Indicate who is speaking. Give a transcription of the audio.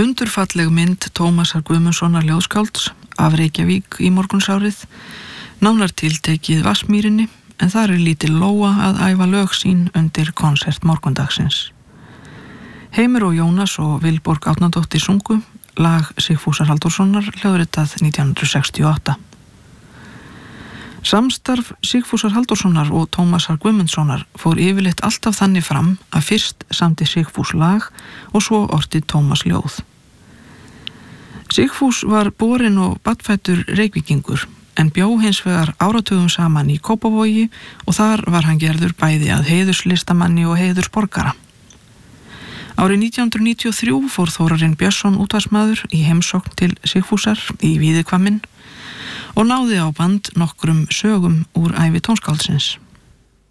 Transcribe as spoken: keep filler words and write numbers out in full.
Speaker 1: Undurfalleg mynd Tómasar Guðmundssonar ljóðskálds af Reykjavík í morgunsárið, nánar tiltekið Vatnsmýrinni, en þar er lítil Lóa að æfa lög sín undir konsert morgundagsins. Heimir og Jónas og Vilborg Árnadóttir sungu, lag Sigfúsar Halldórssonar, hljóðritað nítján hundruð sextíu og átta. Samstarf Sigfúsar Halldórssonar og Tómasar Guðmundssonar fór yfirleitt alltaf þannig fram að fyrst samdi Sigfús lag og svo orti Tómas ljóð. Sigfús var borinn og barnfæddur Reykvíkingur, en bjó hins vegar áratugum saman í Kópavogi og þar var hann gerður bæði að heiðurslistamanni og heiðursborgara. Árið nítján hundruð níutíu og þrjú fór Þórarinn Björnsson útvarpsmaður í heimsókn til Sigfúsar í Víðihvamminn og náði á band nokkrum sögum úr ævi tónskáldsins.